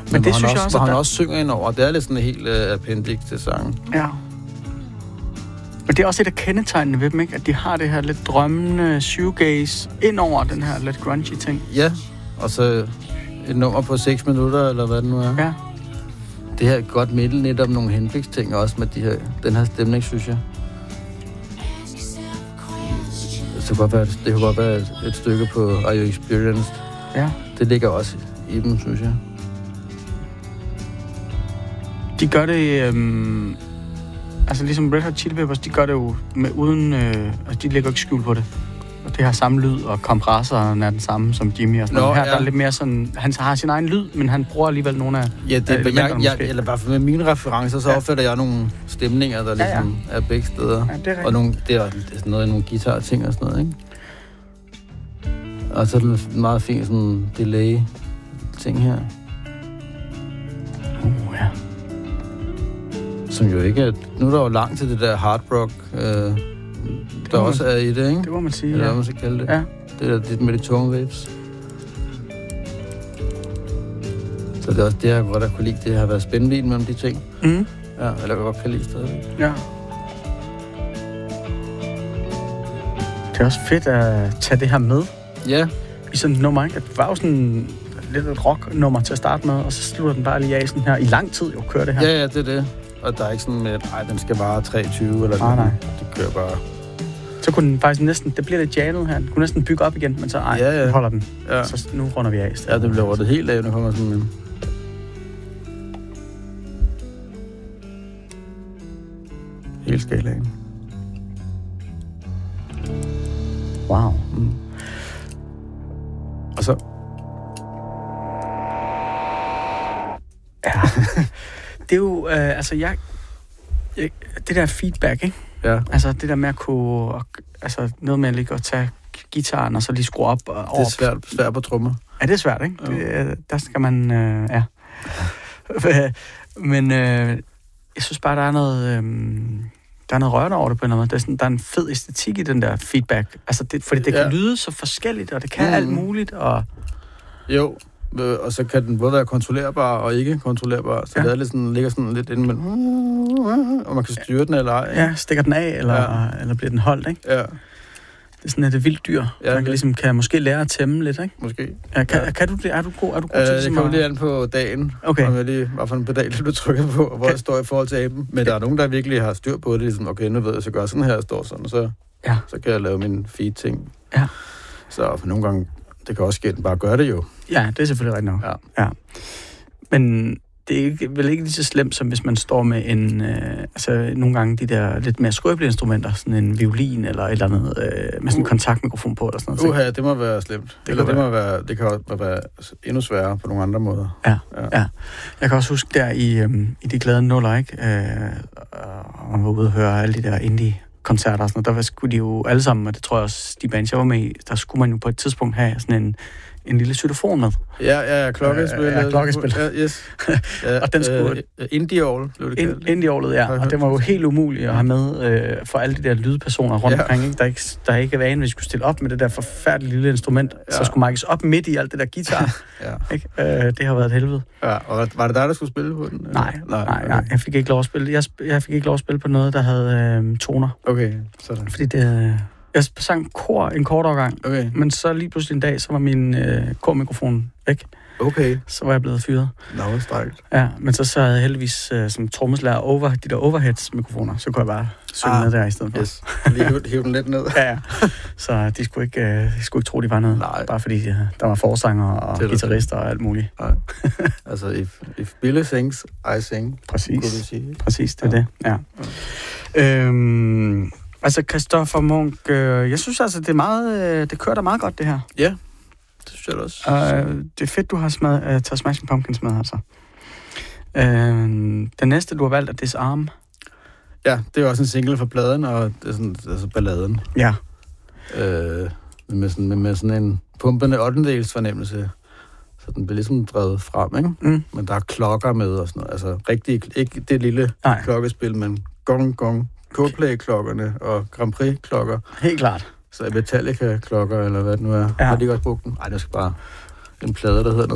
Men det synes jeg også, han også synger ind over. Det er lidt sådan en helt appendix til sangen. Ja. Og det er også et af kendetegnene ved dem, ikke? At de har det her lidt drømmende shoegaze ind over den her lidt grungy ting. Ja, og så et nummer på 6 minutter, eller hvad det nu er. Ja. Det her godt middel netop nogle Hendrix-ting også med den her stemning, synes jeg. Det kunne godt være et stykke på Are You Experienced? Ja. Det ligger også i dem, synes jeg. De gør det... altså ligesom Red Hot Chili Peppers, de gør det jo uden... altså de lægger ikke skjul på det. Og det har samme lyd, og kompressoren er den samme som Jimmy og sådan noget. Her der er lidt mere sådan... Han har sin egen lyd, men han bruger alligevel nogle af eller bare med mine referencer, så opfatter jeg nogle stemninger, der ligesom er begge steder. Ja, det er og det er sådan noget, nogle guitar-ting og sådan noget, ikke? Og så er den meget fin sådan delay-ting her. Ja. Som jo ikke er... Nu er der jo langt til det der hard rock, der også er i det, ikke? Det må man sige, eller hvad man skal kalde det. Ja. Det er det med de tunge waves. Så det er også det, jeg godt kunne lide. Det har været spændende mellem de ting. Mm. Ja, eller jeg godt kan lide stadig. Ja. Det er også fedt at tage det her med. Ja. I sådan et nummer, ikke? Det var jo sådan lidt et rock-nummer til at starte med, og så slutter den bare lige af sådan her. I lang tid jo kører det her. Ja, det er det. Og der er ikke sådan med, at den skal vare 23 eller nej. Det kører bare... Så kunne den faktisk næsten... Det bliver lidt jammet her. Den kunne næsten bygge op igen, men så nu holder den. Ja. Så nu runder vi af. Ja, det bliver rundet helt af, nu kommer sådan en... Helt skalaen. Wow. Mm. Og så... Ja. Det er jo... det der feedback, ikke? Ja. Altså det der med at kunne... Altså noget med at ligge og tage gitaren og så lige skrue op og over. Det er svært på trommer. Ja, det er svært, ikke? Der skal man... ja. Men jeg synes bare, der er noget rørende over det på en eller anden måde. Der er en fed æstetik i den der feedback. Altså fordi det kan lyde så forskelligt, og det kan alt muligt, og... Jo, og så kan den både være kontrollerbar og ikke kontrollerbar. Så det er lidt sådan, ligger sådan lidt inde mellem... Og man kan styre den eller ej. Ja, stikker den af, eller bliver den holdt, ikke? Ja. Det er sådan et vildt dyr. Ja, Man kan måske lære at tæmme lidt, ikke? Måske. Ja, kan du det? Er du god til det? Det kommer lige an på dagen. Okay. Om jeg lige, hvad for en pedal du trykker på, og hvor jeg står i forhold til aben. Men der er nogen, der virkelig har styr på det. Ligesom, okay, nu ved jeg, så gør sådan her, jeg står sådan, så kan jeg lave mine feed-ting. Ja. Så for nogle gange, det kan også ske, at den bare gør det jo. Ja, det er selvfølgelig rigtigt nok. Ja. Men det er vel ikke lige så slemt, som hvis man står med en... nogle gange de der lidt mere skrøbelige instrumenter, sådan en violin eller et eller andet, med sådan en kontaktmikrofon på, eller sådan noget. Det må være slemt. Det kan også være endnu sværere på nogle andre måder. Ja. Jeg kan også huske der i de glade nuller, ikke? Man var ude og høre alle de der indie-koncerter og sådan noget. Der skulle de jo alle sammen, og det tror jeg også, de bands, jeg var med i, der skulle man jo på et tidspunkt have sådan en lille xylofon med. Ja, klokkespil. Klokkespil. Ja, yes. Og den skulle... Indie-all, blev det kaldt. Indie-allet, ja. Og det var jo helt umuligt at have med for alle de der lydpersoner rundt omkring, ikke? Der ikke er vane, hvis vi skulle stille op med det der forfærdelige lille instrument, så skulle markes op midt i alt det der guitar. Ikke? Det har været et helvede. Ja, og var det dig, der skulle spille på den? Nej. Jeg fik ikke lov at spille. Jeg fik ikke lov at spille på noget, der havde toner. Okay, sådan. Fordi det... Jeg sang kor en kort overgang, men så lige pludselig en dag, så var min kormikrofon væk. Okay. Så var jeg blevet fyret. Nå, stærkt. Ja, men så havde jeg heldigvis som trommeslager de der overheads-mikrofoner, så kunne jeg bare synge ned der i stedet for. Yes. Lige hive den lidt ned. Ja. Så de skulle ikke tro, de var noget. Nej. Bare fordi der var forsanger og guitarister og alt muligt. Nej. Altså, if Billy sings, I sing. Præcis, det er det. Ja. Altså, Christoffer Munck, jeg synes altså, det kører da meget godt, det her. Ja, det synes jeg også. Det er fedt, du har taget Smashing Pumpkins med, altså. Den næste, du har valgt, er Disarm. Ja, det er også en single fra pladen, og det er sådan altså balladen. Ja. Med sådan en pumpende 8-dels fornemmelse. Så den bliver ligesom drevet frem, ikke? Mm. Men der er klokker med og sådan noget. Altså rigtig, ikke det lille klokkespil, men gong, Coldplay-klokkerne og Grand Prix-klokker. Helt klart. Så Metallica-klokker, eller hvad det nu er. Har de godt brugt den? Nej, det skal bare en plade, der hedder